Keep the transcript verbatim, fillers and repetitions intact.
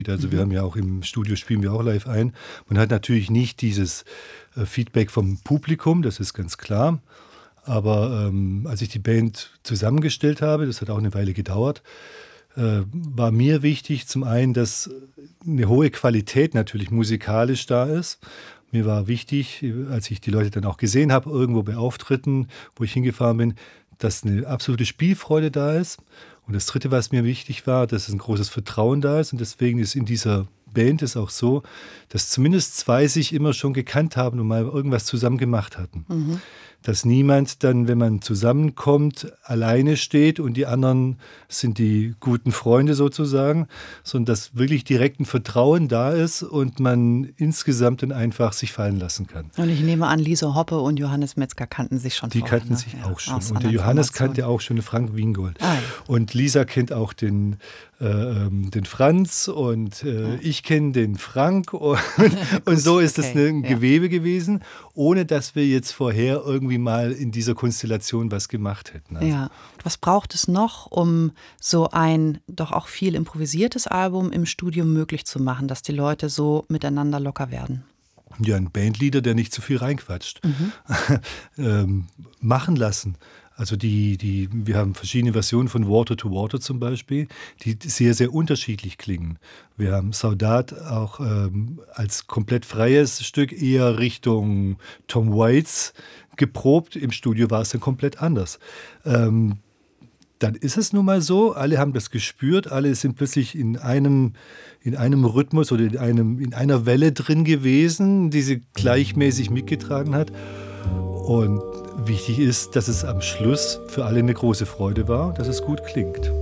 Also Mhm. wir haben ja auch im Studio spielen wir auch live ein. Man hat natürlich nicht dieses äh, Feedback vom Publikum, das ist ganz klar. Aber ähm, als ich die Band zusammengestellt habe, das hat auch eine Weile gedauert, äh, war mir wichtig zum einen, dass eine hohe Qualität natürlich musikalisch da ist. Mir war wichtig, als ich die Leute dann auch gesehen habe, irgendwo bei Auftritten, wo ich hingefahren bin, dass eine absolute Spielfreude da ist. Und das Dritte, was mir wichtig war, dass ein großes Vertrauen da ist. Und deswegen ist in dieser Band es auch so, dass zumindest zwei sich immer schon gekannt haben und mal irgendwas zusammen gemacht hatten. Mhm. Dass niemand dann, wenn man zusammenkommt, alleine steht und die anderen sind die guten Freunde sozusagen, sondern dass wirklich direkt ein Vertrauen da ist und man insgesamt dann einfach sich fallen lassen kann. Und ich nehme an, Lise Hoppe und Johannes Metzger kannten sich schon Die vorher. kannten ne? sich Ja, auch schon. aus Und der anderen Johannes Formationen. kannte auch schon Frank Wingold. Ah, ja. Und Lisa kennt auch den, äh, ähm, den Franz und äh, ich kenne den Frank. Und, und so ist es okay, ein ja. Gewebe gewesen, ohne dass wir jetzt vorher irgendwie mal in dieser Konstellation was gemacht hätten. Also, Ja. Was braucht es noch, um so ein doch auch viel improvisiertes Album im Studio möglich zu machen, dass die Leute so miteinander locker werden? ja, ein Bandleader, der nicht zu viel reinquatscht. ähm, machen lassen. Also die, die, wir haben verschiedene Versionen von Water to Water zum Beispiel, die sehr, sehr unterschiedlich klingen. Wir haben Saudat auch ähm, als komplett freies Stück eher Richtung Tom Waits geprobt. Im Studio war es dann komplett anders. Ähm, dann ist es nun mal so, alle haben das gespürt, alle sind plötzlich in einem, in einem Rhythmus oder in, einem, in einer Welle drin gewesen, die sie gleichmäßig mitgetragen hat. Und wichtig ist, dass es am Schluss für alle eine große Freude war, dass es gut klingt.